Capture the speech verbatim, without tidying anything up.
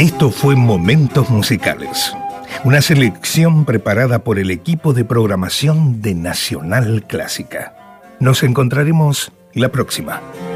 Esto fue Momentos Musicales, una selección preparada por el equipo de programación de Nacional Clásica. Nos encontraremos la próxima.